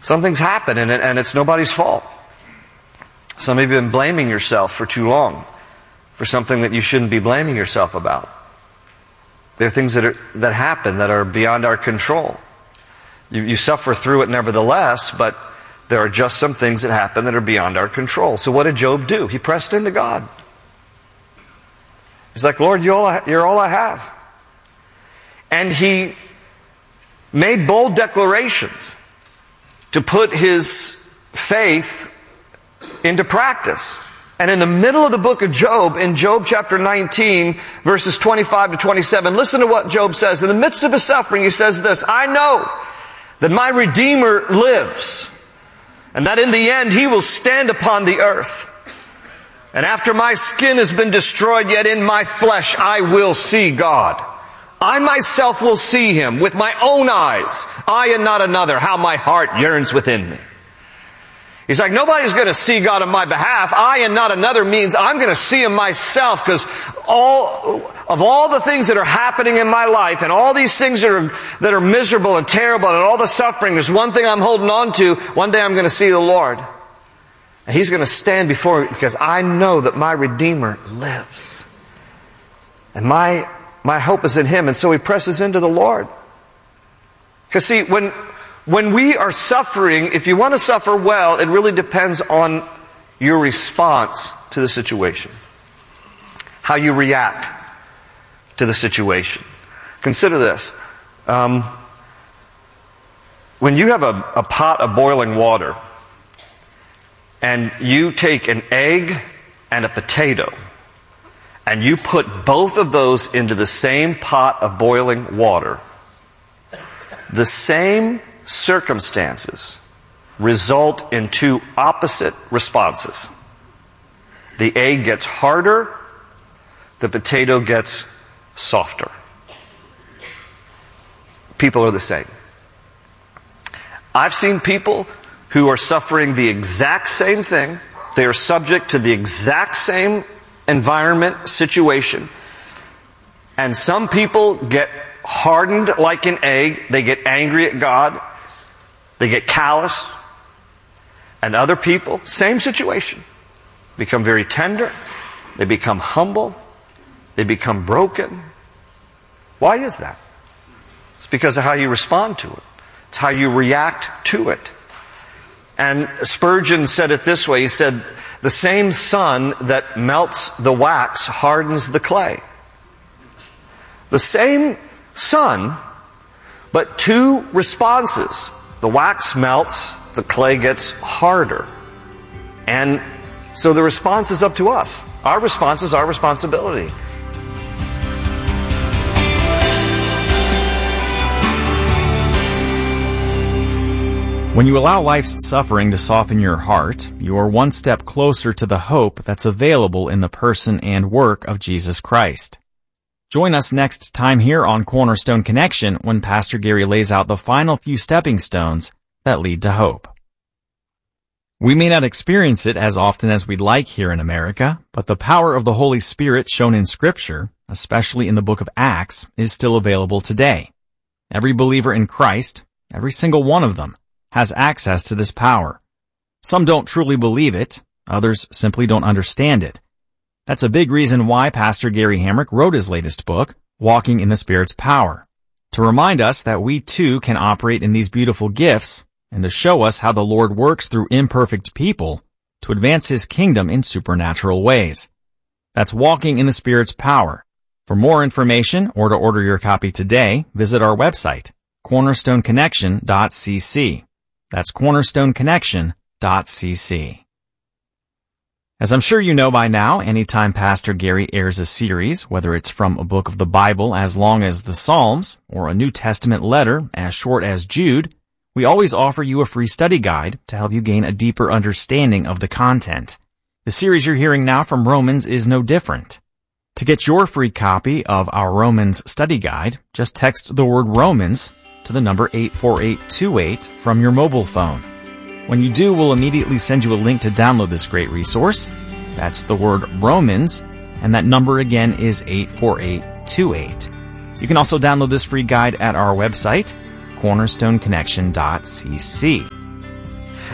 Something's happened and it's nobody's fault. Some of you have been blaming yourself for too long for something that you shouldn't be blaming yourself about. There are things that happen that are beyond our control. You suffer through it nevertheless, but there are just some things that happen that are beyond our control. So what did Job do? He pressed into God. He's like, Lord, you're all I have. And he made bold declarations to put his faith into practice. And in the middle of the book of Job, in Job chapter 19, verses 25 to 27, listen to what Job says. In the midst of his suffering, he says this, I know that my Redeemer lives, and that in the end he will stand upon the earth. And after my skin has been destroyed, yet in my flesh I will see God. I myself will see Him with my own eyes, I and not another, how my heart yearns within me. He's like, nobody's going to see God on my behalf. I and not another means I'm going to see Him myself, because all the things that are happening in my life and all these things that are miserable and terrible and all the suffering, there's one thing I'm holding on to. One day I'm going to see the Lord. And He's going to stand before me because I know that my Redeemer lives. And my hope is in Him. And so he presses into the Lord. Because see, when we are suffering, if you want to suffer well, it really depends on your response to the situation. How you react to the situation. Consider this. When you have a pot of boiling water, and you take an egg and a potato, and you put both of those into the same pot of boiling water, the same circumstances result in two opposite responses. The egg gets harder, the potato gets softer. People are the same. I've seen people who are suffering the exact same thing. They are subject to the exact same environment, situation. And some people get hardened like an egg. They get angry at God. They get calloused. And other people, same situation, become very tender. They become humble. They become broken. Why is that? It's because of how you respond to it. It's how you react to it. And Spurgeon said it this way. He said, the same sun that melts the wax hardens the clay. The same sun, but two responses. The wax melts, the clay gets harder. And so the response is up to us. Our response is our responsibility. When you allow life's suffering to soften your heart, you are one step closer to the hope that's available in the person and work of Jesus Christ. Join us next time here on Cornerstone Connection when Pastor Gary lays out the final few stepping stones that lead to hope. We may not experience it as often as we'd like here in America, but the power of the Holy Spirit shown in Scripture, especially in the book of Acts, is still available today. Every believer in Christ, every single one of them, has access to this power. Some don't truly believe it, others simply don't understand it. That's a big reason why Pastor Gary Hamrick wrote his latest book, Walking in the Spirit's Power, to remind us that we too can operate in these beautiful gifts and to show us how the Lord works through imperfect people to advance His kingdom in supernatural ways. That's Walking in the Spirit's Power. For more information or to order your copy today, visit our website, cornerstoneconnection.cc. That's cornerstoneconnection.cc. As I'm sure you know by now, anytime Pastor Gary airs a series, whether it's from a book of the Bible as long as the Psalms, or a New Testament letter as short as Jude, we always offer you a free study guide to help you gain a deeper understanding of the content. The series you're hearing now from Romans is no different. To get your free copy of our Romans study guide, just text the word Romans to the number 84828 from your mobile phone. When you do, we'll immediately send you a link to download this great resource. That's the word Romans, and that number again is 84828. You can also download this free guide at our website, cornerstoneconnection.cc.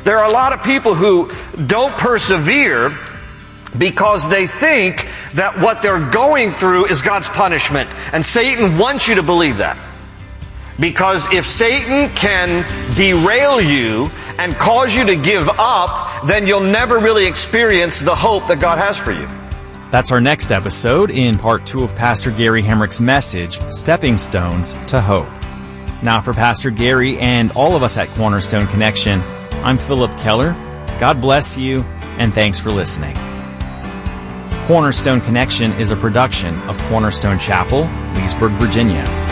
There are a lot of people who don't persevere because they think that what they're going through is God's punishment. And Satan wants you to believe that. Because if Satan can derail you and cause you to give up, then you'll never really experience the hope that God has for you. That's our next episode in part 2 of Pastor Gary Hemrick's message, Stepping Stones to Hope. Now for Pastor Gary and all of us at Cornerstone Connection, I'm Philip Keller. God bless you, and thanks for listening. Cornerstone Connection is a production of Cornerstone Chapel, Leesburg, Virginia.